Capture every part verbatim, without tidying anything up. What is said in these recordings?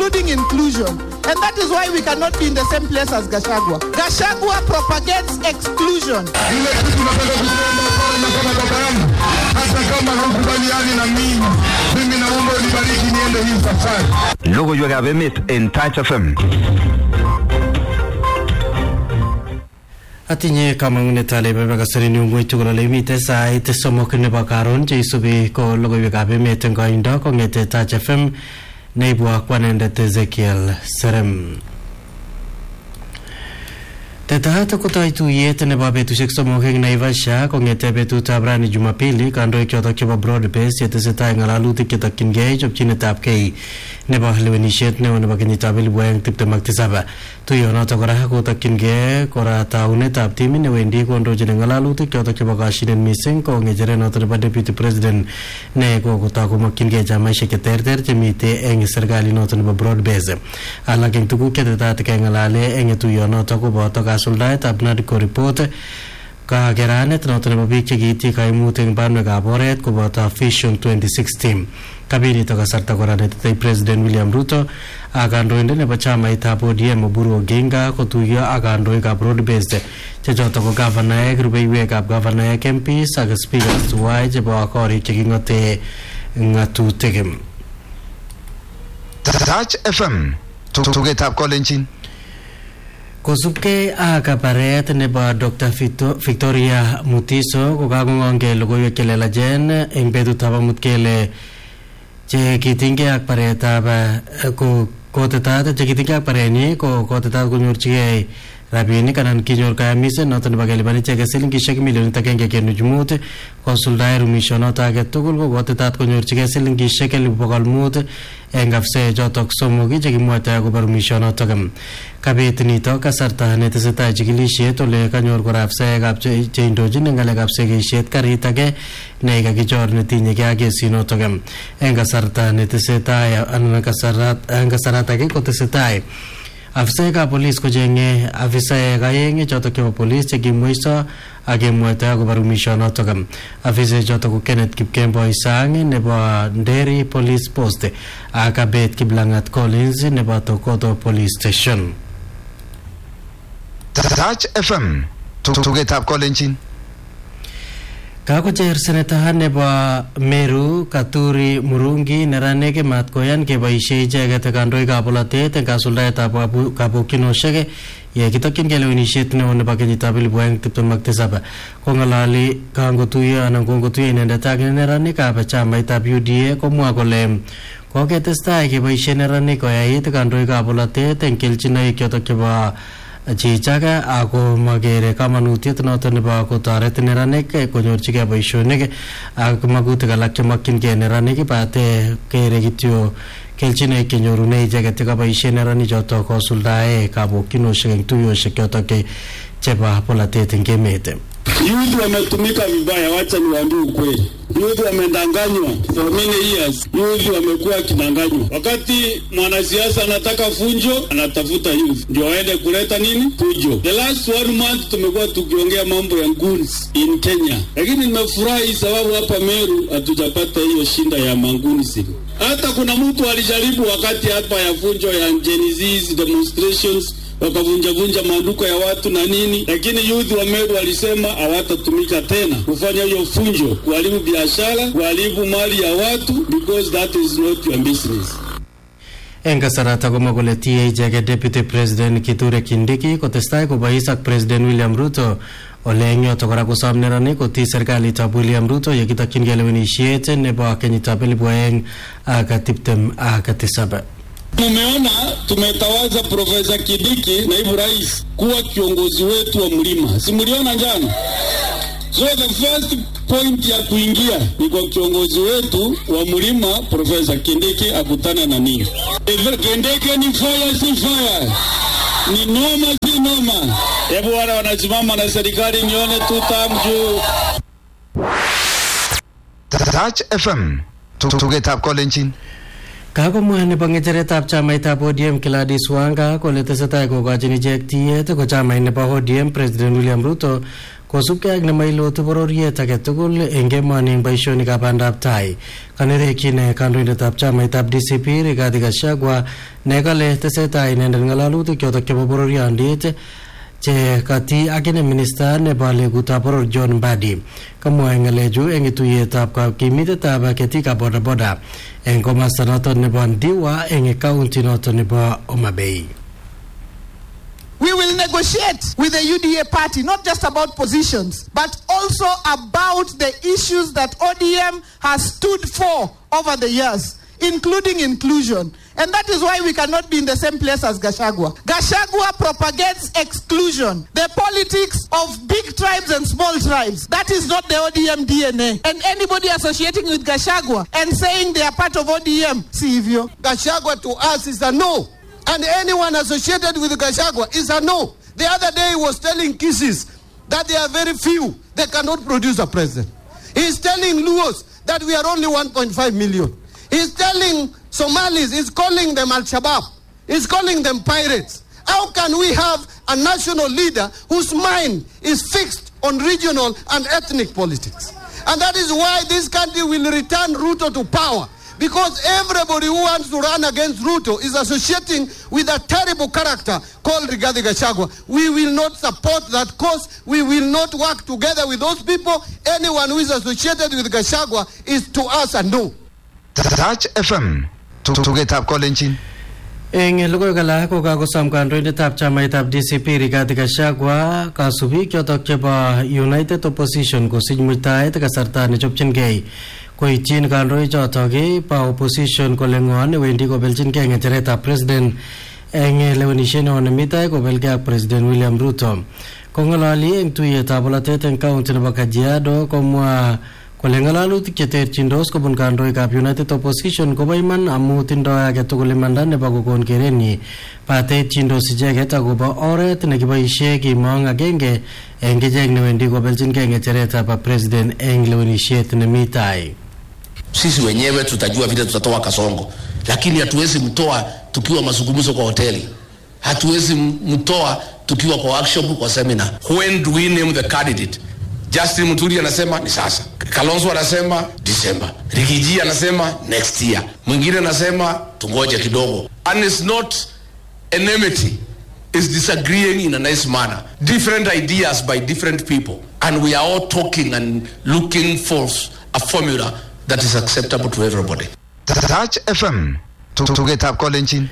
including inclusion. And that is why we cannot be in the same place as Gachagua. Gachagua propagates exclusion. Logo yo gabe mit in Touch F M. Atinye kamangunet ale bebe kasarini ungoi tugul ole mite sait somok nebo karon cheisubi ko logoiwekab emet eng koindo kong'ete Touch F M neibu akwanendet Ezekiel Serem. Tetaat kotoi tuyet nebo betusiek somok eng Naivasha kong'ete betutab rani Jumapili kandoik chotok chebo Broad-Based yetesetai ng'alalutik chetokyingei chopchinetab kei nebo lewenisiet neo nebo kenyitab elipu oeng tiptem ak tisab. Tuyonotok kora kotokyingei kora taunetab timit newendi kondochin ng'alalutik chotok chebo kashinet mising ko ng'echeret notok nebo Deputy President ne kokotoi komokyingei chamaisiek cheterter chemitei eng serikalit notok nebo Broad-Based. Alak eng tuguk chetetat keng'alale eng tuyonotok koboto kasuldaetab NADCO report, kakeranet noto nebo biik chekiityi kaimut eng banwekab oret koboto Vision twenty sixteen. Kabinito kasarta kora netetei President William Ruto ak kandoindet nebo chamaitab O D M Oburu Oginga kotuiyo ak kandoikab Broad-Based chechoto ko gavanaek, rubeiwekab gavanaek, M Ps ak speakers tuwai chebo korik cheking'ote ng'atutik. Touch F M tugetab kolenjin. Kosubkei ak kabaret nebo Doctor Victoria Mutiso kokakong'ongei logoiwek chelelachen eng betutab amut kele chekitinygei ak baretab kotetat chekitinygei ak barenyi ko kotetat konyorchigei rabinik anan kinyor kayamiset noto nebo kelipan icheket silingishek milionit agenge kenuch mut kosuldae rumishonoto age tugul ko kotetat konyorchigei silingishek elipu bokol mut eng afisek chotok somok chekimwaita akobo rumishonotok. Kabit nito kasarta netesetai chikilisiet ole kanyor kora afsaekab cheindochin eng ng'alekab sekisiet karit age ne kakichor netinyegei ak kesinotok. Eng kasarta netesetai anan eng kasarat age kotesetai afisaekab polis kocheng'e afisaek aeng chotok chebo polis chekimweiso ak kemwaita akobo rumishonotok. Afisaek chotok ko Kenneth Kipkemboi Sang nebo Nderi Police Post ak Abet Kiplangat Collins nebo Tokoto Police Station. Touch F M tugetab kolenjin. Kakocher seneta nebo Meru Katuri Murungi neranik matkoyan keboisie icheket kandoikab bolotet eng kasuldaetab kabukyinoshek ye kitokyin lewenisiet neo nebo kenyitab elipu oeng tiptem ak tisab. Kong'alali kangotuiyo anan kongotuiyo inendet ak neranikab chamaitab U D A komwa kole koketestai keboisie neranik koyait kandoikab bolotet eng kelchinoik chotok chebo chichake ako magere kamanutiet noto nebo kotoret neranik konyorchigei boisionik ak magutik alak chemakyingei neranik bate kere kityo kelchinoik kenyorune icheket chekaboisie neranik choto kosuldae kabukyinoshek eng tuyoshek chotok chebo polatet eng emet. Youth wametumika vibaya, wacha niwaambie ukweli. Youth wamedanganywa for many years. Youth wamekuwa kidanganywa. Wakati mwanasiasa anataka funjo, anatafuta youth ndio aende kuleta nini? Fujo. The last one month tumekuwa tukiongea mambo ya goons in Kenya, lakini nimefurahi sababu hapa Meru hatujapata hiyo shinda ya mangunisi. Hata kuna mtu alijaribu wakati hapa ya funjo ya Gen Z demonstrations wakavunja vunja maduka ya watu na nini, lakini youth wa Meru walisema hawatatumika tena kufanya hiyo funjo, kuharibu biashara, kuharibu mali ya watu, because that is not your business. Eng kasarata komwa kole tiye icheket Deputy President Kithure Kindiki kotestai kobois ak President William Ruto ole eng yoto kora kosom neranik kotii serikalitab William Ruto yekitokyingei lewenisiet nebo kenyitab elipu oeng ak tiptem ak tisab. Mumeona tumetawaza Profesa Kindiki naibu rais kuwa kiongozi wetu wa mlima. Si mliona jana? So the first point ya kuingia ni kwa kiongozi wetu wa mlima Profesa Kindiki akutana na nini. Kindiki ni fire si fire. Ni noma si noma. Hebu wale wanasimama na serikali nione tu tamju. Touch F M tugetab kolenjin. Kakomwa nebo ng'echeretab chamaitab O D M Gladys Wanga kole tesetai kokochin ichek tiyet ko chamait nebo O D M President William Ruto kosubkei ak nemailotu bororiet age tugul eng emoni eng boisionikab bandab tai. Kanerekyin kandoindetab chamaitab D C P Rigathi Gachagua ne kale tesetai inendet ng'alalutik chotok chebo bororiondit che kati akine minister nebo legutab boror John Mbadi. Kamwa ng'alechu eng tuiyetab kakimitetab ketikab bodaboda eng komasta noton nebo Ndiwa eng county noton nebo Homa Bay. We will negotiate with the U D A party, not just about positions, but also about the issues that O D M has stood for over the years, including inclusion. And that is why we cannot be in the same place as Gachagua. Gachagua propagates exclusion, the politics of big tribes and small tribes. That is not the O D M D N A. And anybody associating with Gachagua and saying they are part of O D M, see if you. Gachagua to us is a no. And anyone associated with Gachagua is a no. The other day he was telling Kisses that they are very few. They cannot produce a president. He is telling Luos that we are only one point five million. He is telling Somalis, he's calling them Al-Shabaab. He's calling them pirates. How can we have a national leader whose mind is fixed on regional and ethnic politics? And that is why this country will return Ruto to power. Because everybody who wants to run against Ruto is associating with a terrible character called Rigathi Gachagua. We will not support that cause. We will not work together with those people. Anyone who is associated with Gachagua is to us a no. Touch F M. Tugetab kolenjin. Eng logoiwek alak ko kakosom kandoindetab chamaitab D C P Rigathi Gachagua kasubik chotok chebo United Opposition kosich muitaet kasarta nechopchingei koityin kandoik chotok pa opposition kole ng'o newendi kobelchingei ng'echeretab president eng lewenisiet neo nemi tai kobelgei ak President William Ruto. Kong'ololi eng tuiyetab bolotet eng county nebo Kajiado komwa kole ng'alalutik cheterchindos kobun kandoikab United Opposition kobo iman amu tindoi age tugul imanda nebo kokon kerenyi paterchindos icheket akobo oret nekiboisie kimong agenge eng ichek newendi kobelchingei ng'echeretab president eng lewenisiet nemi tai. Sisi wenyewe tutajua vile tutatoa Kasongo, lakini hatuwezi mtoa tukiwa mazungumzo kwa hoteli, hatuwezi mtoa tukiwa kwa workshop, kwa seminar. When do we name the candidate? Justin Muturi anasema ni sasa, Kalonzo anasema December, Rigiji anasema next year, mwingine anasema tungoje kidogo. And it's not enmity, it's disagreeing in a nice manner. Different ideas by different people, and we are all talking and looking for a formula that is acceptable to everybody. Touch F M. Tugetab kolenjin.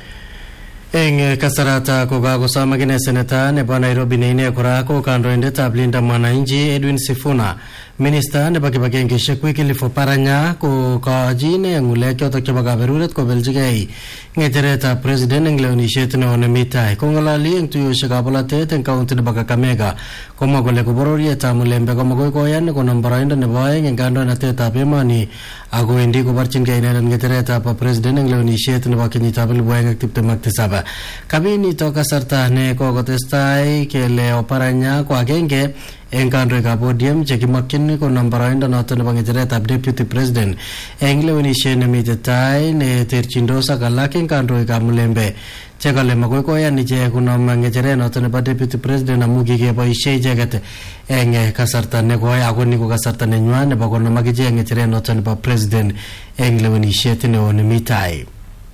Eng kasarata ko kakosom akine seneta nebo Nairobi neine kora ko kandoindetab Linda Mwananchi Edwin Sifuna, minister nebo kibagengeisiek Wycliffe Oparanya ko kajine ng'ulek chotok chebo kaberuret kobelchigei ng'echeretab president eng lewenisiet neo nemi tai. Kong'ololi eng tuiyosiekab bolotet eng county nebo Kakamega komwa kole ko bororietab Mulembe komagoi koyan konom boroindo nebo aeng eng kandoinatetab emoni ako wendi koborchingei inendet ng'echeretab president eng lewenisiet nebo kenyitab elipu oeng ak tiptem ak tisab. Kabinito kasarta ne kokotestai kele Oparanya ko agenge eng kandoikab O D M chekimakyin konom boroindo noto nebo ng'echeretab deputy president eng lewenisiet nemite tai neterchindos ak alak eng kandoikab Mulembe chekale magoi koyan ichek konom ng'echeret noto nebo deputy president amu kikeboisie icheket eng kasarta nekoi ako ni ko kasarta nenywa nebo konom ak ichek ng'echeret noto nebo president eng lewenisiet neo nemi tai.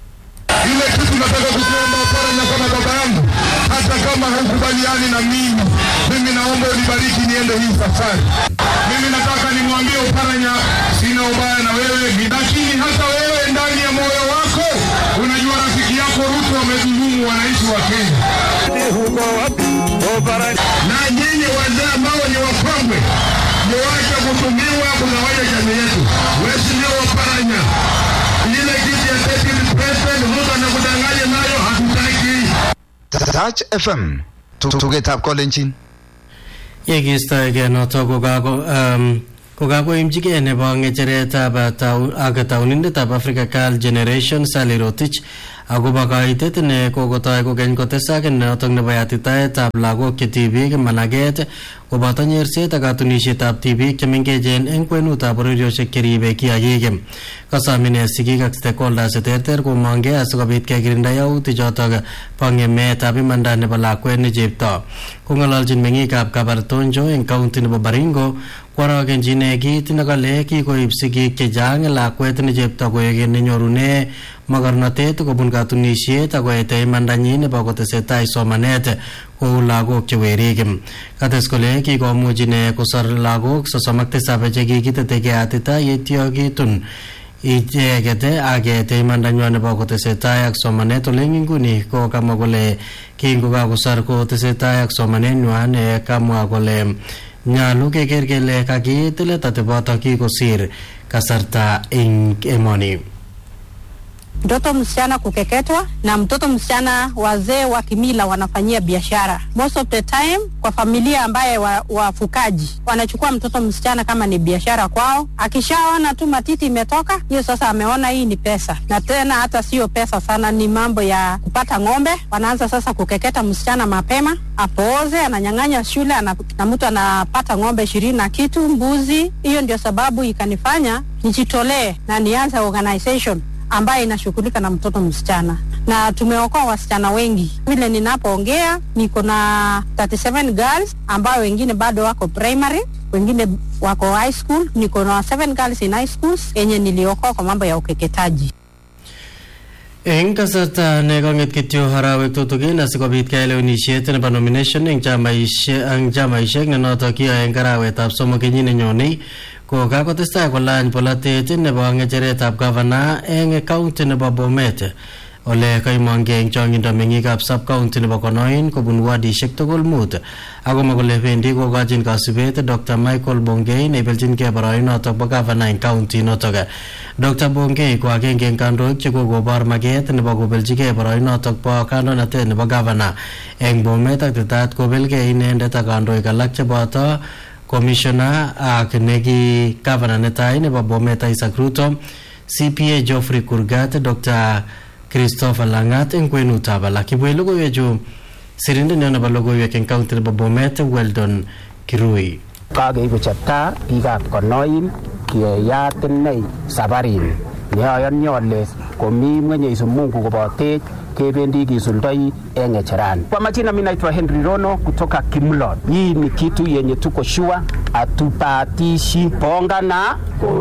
Ile kitu nataka kusema Oparanya kama baba yangu, hata kama haukubaliani na mimi, mimi naomba unibariki niende hii safari. Mimi nataka nimwambie Oparanya sina ubaya na wewe, lakini hata wewe ndani ya moyo wako unajua rafiki yako Ruto amedhulumu wananchi wa Kenya. Huko wapi Oparanya? Na nyinyi wazee ambao ni wakongwe, mwache kutumiwa kugawanya jamii yetu. Wewe ndio Oparanya. Ile kitu ya deputy president Ruto anakudanganya nayo hatutaki. Touch F M. Tugetab kolenjin. Yekistoege noto kokako um kokakoimchigei nebo ng'echeretab ak taunindetab Africa Girl Generation Sally Rotich akobo kaitet ne kokotoi kokeny kotesak notok nebo yatitaetab lagok che tibik managet koboto nyerset ak katunisietab tibik chemengechen eng kwenutab bororiosiek cheribe kiagik. Kasomine sigik ak stakeholders cheterter komongei asikobit kekirinda yautik chotok bo ng'emetab imanda nebo lakwet ne chepto. Kong'ololjin meng'ikab Kabartonjo eng kaunti nebo Baringo kworokenjin kit nekale kikoib sigik chechang lakwet ne chepto koek nenyorune mogornotet kobun katunisiet akoete imandanyin nebo kotesetai somanet kou lagok che werik. Kates kole kikomuch ine kosor lagok sosom ak tisab chekikitete keatita yetiokitun icheket akete imandanywan nebo kotesetai ak somanet. Ole nguni ko kamwa kole kingokakosor kotesetai ak somanetnywan kamwa kole nyalu keker kele kakitilet ateboto kikosir kasarta eng emoni. Mtoto msichana kukeketwa na mtoto msichana wazee wa kimila wanafanyia biashara. Most of the time kwa familia ambaye wafukaji wa wanachukua mtoto msichana kama ni biashara kwao. Akishaona tu matiti imetoka, hiyo sasa ameona hii ni pesa. Na tena hata sio pesa sana, ni mambo ya kupata ng'ombe. Wanaanza sasa kukeketa msichana mapema, apooze, ananyang'anya shule, na mtu anapata ng'ombe ishirini na kitu, mbuzi. Hiyo ndio sababu ikanifanya nijitolee na nianze organization ambaye inashughulika na mtoto msichana, na tumeokoa wasichana wengi. Vile ninapoongea niko na thirty-seven girls ambao wengine bado wako primary, wengine wako high school. Niko na seven girls in high schools yenye niliokoa kwa mambo ya ukeketaji. Eng kasarta ne kong'et kityo harawek tutugin asikobit kelewenisiet nebo nomination eng chamaisiek ne notok kiyoe eng arawetab somok kenyit nenyonei ko kakotestai kolany polatet nebo ng'echeretab gavana eng county nebo Bomet. Ole kaimongei eng chong'indo meng'ikab sub-county nebo Konoin kobun wadishek tugul mut akomwa kole bendi kokochin kasubet Doctor Michael Bongei neibelchingei boroinotok bo gavana eng county notok. Doctor Bongei ko agenge eng kandoik che kokobor maket nebo kobelchigei boroinotok bo kandoinatet nebo gavana eng Bomet ak tetat kobelgei inendet ak kandoik alak cheboto Commissioner ak neki Governor netai nebo Bomet Isaac Ruto, C P A Geoffrey Kurgat, Doctor Christopher Langat eng kwenutab alak. Kibwe logoiwechu sirindet nebo logoiwek eng county nebo Bomet Weldon Kirui. Kakeibu cheptaa biikab Konoin kiyat inei sabarini neayoni ale komi Mwenyezi Mungu kobotech kebendi kisuldoi eng ng'echerani. Kwa majina mimi naitwa Henry Rono kutoka Kimlot. Hii ni kitu yenye tuko shua, atupatishi bongana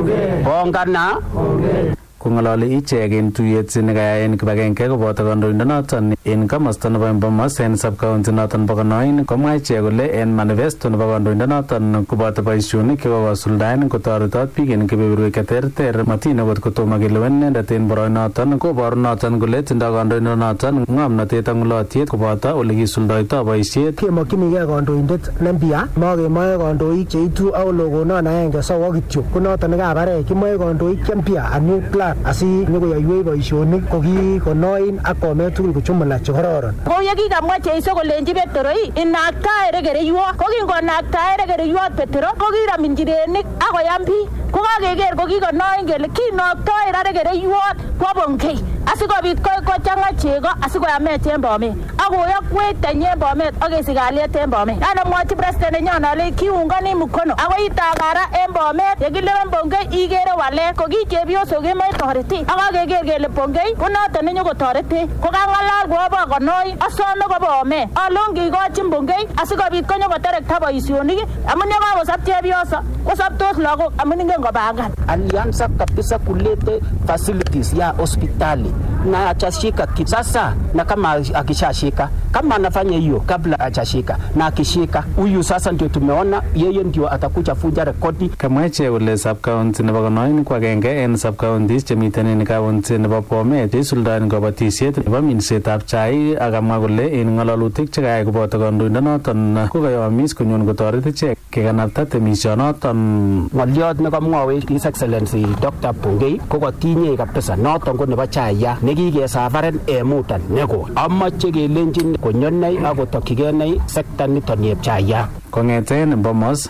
bongana kong'ololi ichek en tuyet nekayai en kibagenge koboto kandoindonoton en komosta nebo Bomas en sub-county noton nebo Konoin komwa ichek kole en manifesto nebo kandoindonoton koboto boisionik chekokosuldaen kotoretot biik en kebeberwek cheterter matine kot kotomo kelewen inendet en boroinoton koboru noton kole tindoi kandoindonoton ng'omnotet ak ng'ulotyet koboto ole kisuldoitoi boisiet. Kemokyinigei kandoindet nempya, makemoe kandoik cheitu ak logonon agenge sowo kityo ko noton nekabarech. Kimoe kandoik chempya a new plan asi nyokoyoiwech boisionik ko ki Konoin ak Bomet tugul kochumula chekororon. Kou ye kikamwa Jeiso kolenji Petero inaktae rekereyot, ko kingonaktae rekereyot Petero ko kiram injirenik akoyam biik. Ko kakeker ko ki Konoin kele kinoktoi ra rekereyot kwo Bongei asikobit kochang'a chego asikoyamech en Bomet akoyokwech tenyi en Bomet akesich kalyet en Bomet. Anamwochi president nenyon ale kiungani mkono akoi itagara en Bomet yekilewen Bongei ikere walet ko ki chepyosok kemoe toreti akakeker kele Bongei ko noton nenyokotoretech ko kang'alal kobo Konoin asome ko Bomet alon kikochin Bongei asikobit konyokoterekta boisionik amun yekakosop chepyoso kosoptos lagok amun ingen kopangan. Alianza kabisa kulete facilities ya hospitali na achashika sasa, na kama akishashika kama anafanya hiyo kabla achashika na akishika huyu sasa ndio tumeona yeye ndio atakuja fuja rekodi. Kamweche kole sub-county nebo Konoin kwa agenge en sub-counties chemiten en county nebo Bomet isuldaen kabatisiet nebo minsetab chai akamwa kole en ng'alalutik chekayai koboto kandoindonoton kokayomis konyon kotoret ichek kekanapta temisionoton. Ng'oliot nekamwawech His Excellency Doctor Bongei ko kotinye kabisa noton ko nebo chaya nekikesafaren emutan neko amache kelenjin konyonei akotokyigenei sekta niton yeb chaya kong'eten Bomas.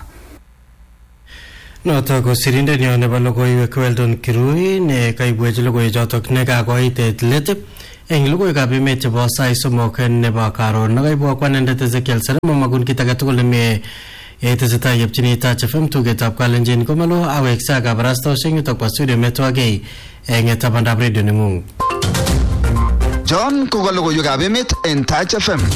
Noto ko sirindet nyo nebo logoiwek Weldon Kirui ne kaibwech logoiwechotok nekakoit let eng logoiwekab emet chebo sai somok nebo karon nakaibwa kwanendet Ezekiel Serem magun kit age tugul nemi tesetai yepchini Touch F M tugetab Kalenjin komalo aweksa kabarastoshek yutok kwa studio metwagei eng tabandab radio nengung. John koka logoiwekab emet en Touch F M.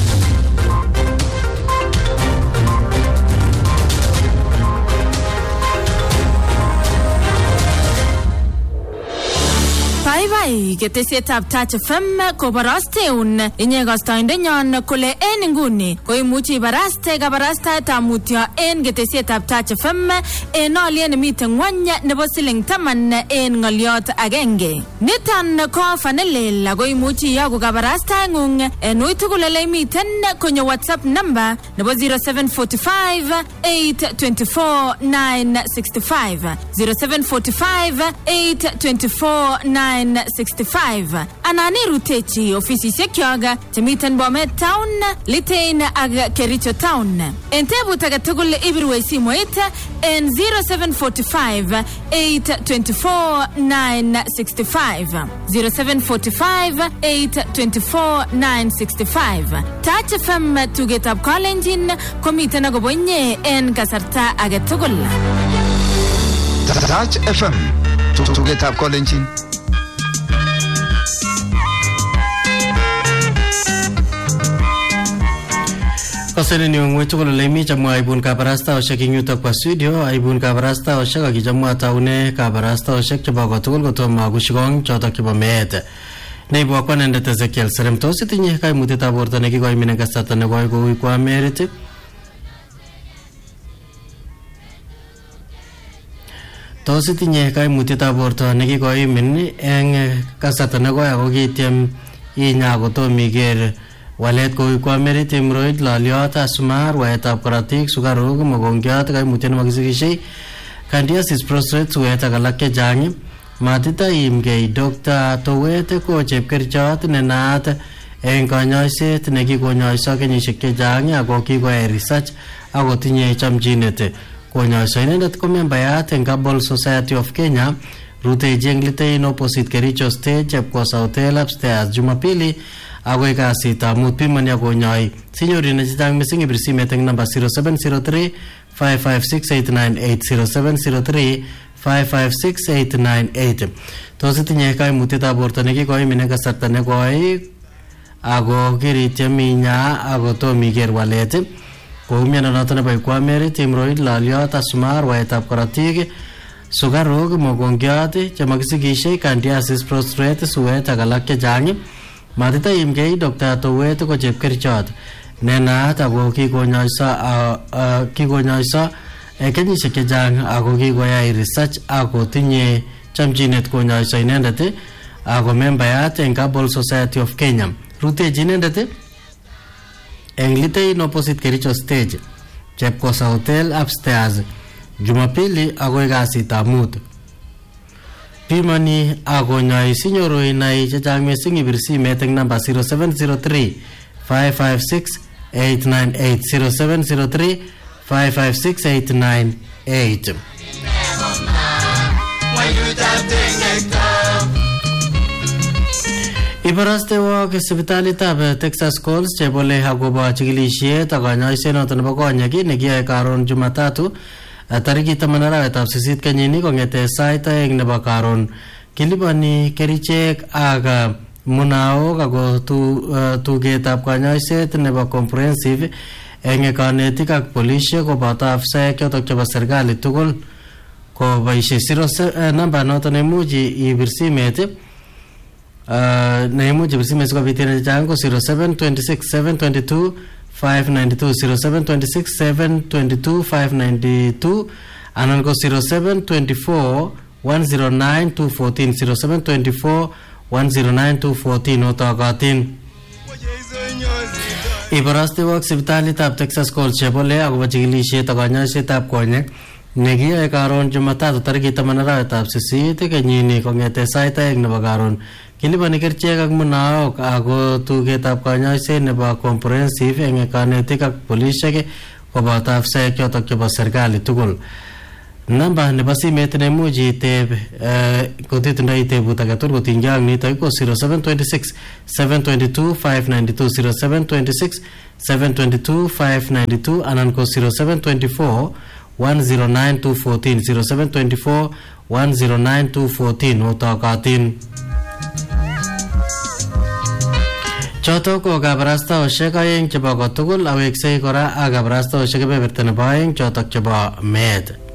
Bye ketesietab Touch F M kobarasteun inye kastoindenyon kole en inguni koimuchi ibaraste kabarastaetab mutyo en ketesietab Touch F M en olyet nemiten ngwony nebo siling taman en ngoliot agenge. Niton ko fanelel ako imuchi iyoku kabarastaengung en ui tugul ole imiten konyo WhatsApp number nebo zero seven four five eight two four nine six five zero seven four five eight two four nine six five. Anani rutechi ofisisiek yoga temiten Bomet Town, Litein ag Kericho Town. Entebu tagatugul ibirwe simoit en zero seven four five eight two four nine six five zero seven four five eight two four nine six five. Touch F M tugetab Kalenjin komiten agobonye en kasarta agetugul. Touch F M tugetab Kalenjin. Kasene ni ngwe tugul le mi chamwa ibun kabarasta o shaking yutok kwa studio ibun kabarasta o shaka kijamwa taune kabarasta o shak chaba tugul ko to magushigong chota kiba met nei bo kwa nende Ezekiel Serem to sitinye kai muteta borta ne kigoi minen kasata ne goi go kwa merit to sitinye kai muteta borta ne kigoi min eng kasata ne goi go kitiem inya go to miger walet ko ko merit hemorrhoid laliot asmar waetab karatik sugaruk mogongiat kai muten magisikishe candidiasis prostate waeta galake jangi matita imgei doctor towete ko chepkerchot nenat en kanyoiset nekikonyoiso kenyisiek chechang ako kikoyai research ako tinye chamchinet konyoiso inendet ko membayat en Gabol Society of Kenya rute jenglite opposite Kericho State Chepkosa Hotel upstairs Jumapili agoi kasita mut pimani akonyoi sinyori na chitang missing ibirsi meteng number zero seven zero three five five six eight nine eight zero seven zero three five five six eight nine eight. To sitinye kai muteta borto nekikoi mine kasarta nekoi ako kiritye minya ako to miker walet ko miano noto nebo ikwameri hemorrhoid laliot asmar waetab karatik sugaruk mogongiat chemakisikishe candidiasis prostate suet ak alak chechang matita imgei Doctor Towet ko chepkerchot nenaat ako kikonyoiso kikonyoiso kenyisiek chechang ako kikoyai research ako tinye chamchinet konyoiso inendet ako membayat en Gabol Society of Kenya rutechi inendet en Litein opposite Kericho Stage Chepkosa Hotel upstairs Jumapili agoi kasitab mut. Pimani akonyoi sinyoru inai chechang missing ibirsi meteng number zero seven zero three five five six eight nine eight zero seven zero three five five six eight nine eight. Ibaraste wak sipitalitab Texas Calls chebole akobo chikilisiet ak kanyoiset noto nebo konyek nekiyoe karon Jumatatu tariki taman arawetab sisit kenyini kong'ete sait aeng nebo karon kilipani kerichek ak munaok ako tugetab kanyoiset nebo comprehensive eng kanetik ak polisiek koboto afisaek chotok chebo serikali tugul koboisie zero namba noto neimuchi ibir simet neimuchi ibir simet sikobit inai chechang ko zero seven two six seven two two five nine two zero seven two six seven two two five nine two anan ko zero seven two four one zero nine two one four zero seven two four one zero nine two one four otokotin. Ibaraste wak sipitalitab Texas Calls chebole akobo chikilisiet ak kanyoisetab konyek nekiyoe karon Jumatatu tarikit taman arawetab sisit kenyini kong'ete sait aeng nebo karon kilipani kerichek ak munaok ako tugetab kanyoiset nebo comprehensive eng kanetik ak polisiek koboto afisaek chotok chebo serikali tugul. Namba nebo simet nemuch iteb kotitindoi tebut agetugul kotinygei ak nitok ko zero seven two six seven two two five nine two zero seven two six seven two two five nine two anan ko zero seven two four one zero nine two one four zero seven two four one zero nine two one four otokotin. Chotok ko kabarastaoshek aeng chebo kotugul aweksei kora ak kabarastaoshek kebeberta nebo aeng chotok chebo meet.